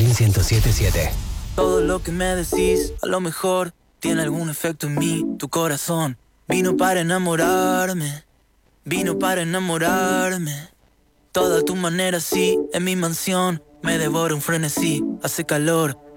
Latin 107.7. Todo lo que me decís, a lo mejor tiene algún efecto en mí. Tu corazón vino para enamorarme, vino para enamorarme. Toda tu manera, sí, en mi mansión me devora un frenesí. Hace calor